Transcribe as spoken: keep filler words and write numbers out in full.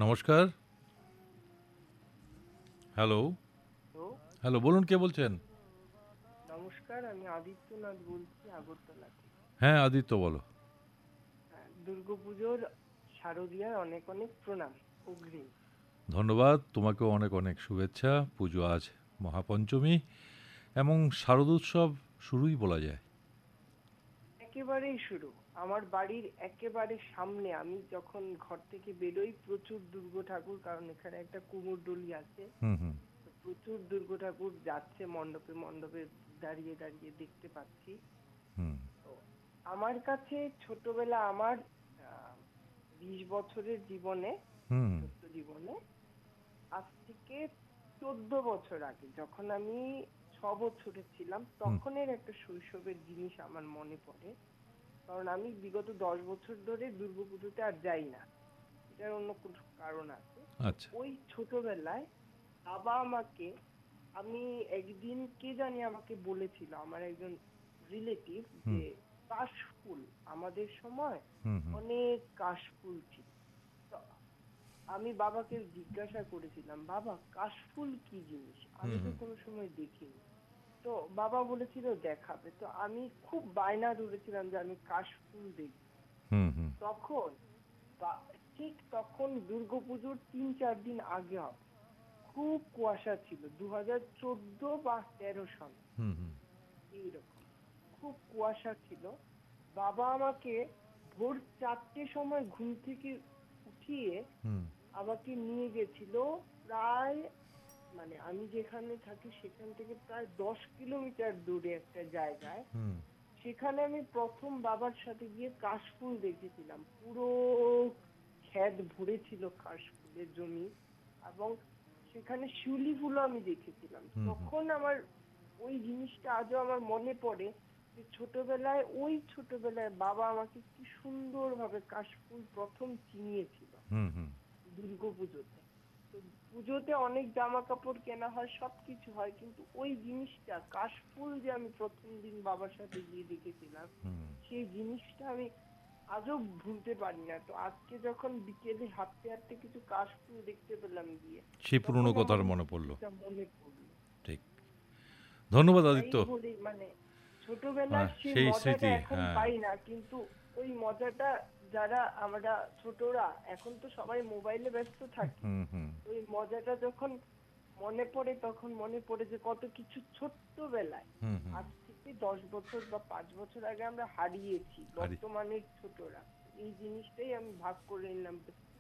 নমস্কার। Hello. Hello, hello, বলুন কে বলছেন? নমস্কার। আমি আদিত্যনাথ বলছি আগরতলা থেকে। হ্যাঁ, আদিত্য বলো। হ্যাঁ, দুর্গাপুজোর শারদীয়ার অনেক অনেক প্রণাম অগ্রিম। ধন্যবাদ, তোমাকেও অনেক অনেক শুভেচ্ছা। পুজো আজ মহাপঞ্চমী এবং শারদোৎসব শুরুই বলা যায়। একেবারেই শুরু। আমার বাড়ির একেবারে সামনে আমি যখন ঘর থেকে বেরোই প্রচুর দুর্গা ঠাকুর, কারণ এখানে একটা কুমোরটুলি আছে। হুম হুম তো প্রচুর দুর্গা ঠাকুর যাচ্ছে মণ্ডপে মণ্ডপে, দাঁড়িয়ে দাঁড়িয়ে দেখতে পাচ্ছি। হুম তো আমার কাছে ছোটবেলা আমার আহ, বিশ বছরের জীবনে, হুম ছোট্ট জীবনে, আজ থেকে চোদ্দ বছর আগে যখন আমি ছ বছরের ছিলাম, হুম। তখনের একটা শৈশবের জিনিস আমার মনে পড়ে। কারণ আমি বিগত দশ বছর ধরে দুর্গাপুজোতে আর যাই না, এটার অন্য কোনো কারণ আছে। তো আচ্ছা। ওই ছোটবেলায় বাবা আমাকে, আমি একদিন কে জানি আমাকে বলেছিল, আমার একজন রিলেটিভ, হুম যে কাশফুল, আমাদের সময় হুম হুম অনেক কাশফুল ছিল। তো আমি বাবাকে জিজ্ঞাসা করেছিলাম, বাবা কাশফুল কি জিনিস, হুম আমি তো হুম কোনো সময় দেখিনি। তো বাবা বলেছিল দেখাবে। তো আমি খুব বায়না ধরেছিলাম যে আমি কাশফুল দেখব। হুম হুম তখন বা- ঠিক তখন দুর্গাপুজোর তিন চার দিন আগে হবে, খুব কুয়াশা ছিল, দু হাজার চোদ্দ বা তেরো সাল হুম হুম এইরকম, খুব কুয়াশা ছিল। বাবা আমাকে ভোর চারটের সময় ঘুম থেকে উঠিয়ে হুম আমাকে নিয়ে গেছিল প্রায়, মানে আমি যেখানে থাকি সেখান থেকে প্রায় দশ কিলোমিটার দূরে একটা জায়গায়। হুম সেখানে আমি প্রথম বাবার সাথে গিয়ে কাশফুল দেখেছিলাম। পুরো ক্ষেত ভরে ছিল কাশফুলের জমি, এবং সেখানে শিউলি ফুলও আমি দেখেছিলাম। হুম হুম তখন আমার ওই জিনিসটা আজও আমার মনে পড়ে, যে ছোটবেলায়, ওই ছোটবেলায় বাবা আমাকে কি সুন্দরভাবে কাশফুল প্রথম চিনিয়েছিল হুম হুম দুর্গাপুজোতে। তো পুজোতে অনেক জামা কাপড় কেনা হয়, সবকিছু হয়, কিন্তু ওই জিনিসটা কাশফুল যে আমি প্রথম দিন বাবার সাথে গিয়ে দেখেছিলাম, হুম। সেই জিনিসটা আমি আজও ভুলতে পারি না। তো আজকে যখন বিকেলে হাঁটতে হাঁটতে কিছু কাশফুল দেখতে পেলাম গিয়ে, সেই তখন পুরনো আমার কথার ওই মনে পড়লো। স্মৃতিটা মনে পড়লো। ঠিক। ধন্যবাদ এটাই আদিত্য। বলি, মানে আহ, ছোটবেলার সেই সেই মজাটা স্মৃতি, এখন হ্যাঁ। পাই না, কিন্তু ওই মজাটা, যারা আমরা ছোটরা, এখন তো সবাই মোবাইলে ব্যস্ত থাকি, হুম হুম ওই মজাটা যখন মনে পড়ে তখন মনে পড়ে যে কত কিছু ছোট্টবেলায়, হুম হুম। আজ থেকে দশ বছর বা পাঁচ বছর আগে আমরা হারিয়েছি হারি বর্তমানের ছোটরা। এই জিনিসটাই আমি ভাগ করে নিলাম